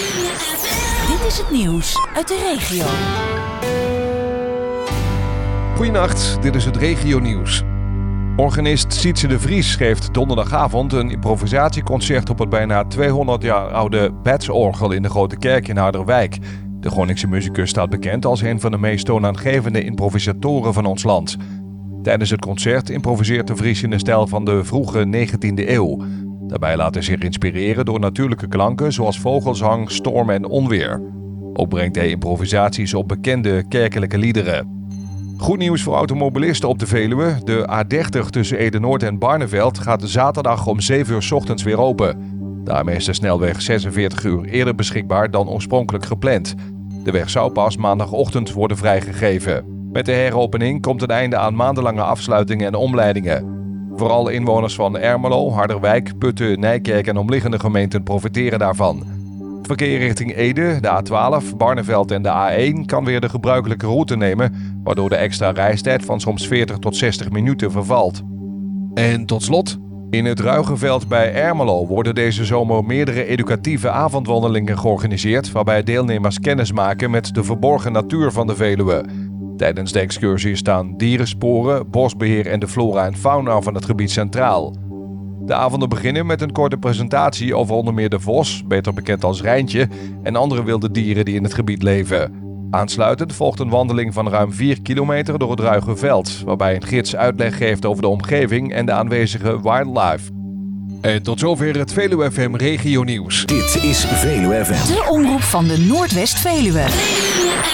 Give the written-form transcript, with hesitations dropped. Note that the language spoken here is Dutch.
Dit is het nieuws uit de regio. Goedenacht, dit is het regionieuws. Organist Sietse de Vries geeft donderdagavond een improvisatieconcert op het bijna 200 jaar oude Betsorgel in de Grote Kerk in Harderwijk. De Groningse muzikus staat bekend als een van de meest toonaangevende improvisatoren van ons land. Tijdens het concert improviseert de Vries in de stijl van de vroege 19e eeuw. Daarbij laat hij zich inspireren door natuurlijke klanken zoals vogelsang, storm en onweer. Ook brengt hij improvisaties op bekende kerkelijke liederen. Goed nieuws voor automobilisten op de Veluwe. De A30 tussen Ede-Noord en Barneveld gaat zaterdag om 7 uur 's ochtends weer open. Daarmee is de snelweg 46 uur eerder beschikbaar dan oorspronkelijk gepland. De weg zou pas maandagochtend worden vrijgegeven. Met de heropening komt een einde aan maandenlange afsluitingen en omleidingen. Vooral inwoners van Ermelo, Harderwijk, Putten, Nijkerk en omliggende gemeenten profiteren daarvan. Het verkeer richting Ede, de A12, Barneveld en de A1 kan weer de gebruikelijke route nemen, waardoor de extra reistijd van soms 40 tot 60 minuten vervalt. En tot slot, in het Ruigeveld bij Ermelo worden deze zomer meerdere educatieve avondwandelingen georganiseerd, waarbij deelnemers kennis maken met de verborgen natuur van de Veluwe. Tijdens de excursie staan dierensporen, bosbeheer en de flora en fauna van het gebied centraal. De avonden beginnen met een korte presentatie over onder meer de vos, beter bekend als Rijntje, en andere wilde dieren die in het gebied leven. Aansluitend volgt een wandeling van ruim 4 kilometer door het Ruigeveld, waarbij een gids uitleg geeft over de omgeving en de aanwezige wildlife. En tot zover het Veluwe FM Regionieuws. Dit is Veluwe FM. De omroep van de Noordwest-Veluwe.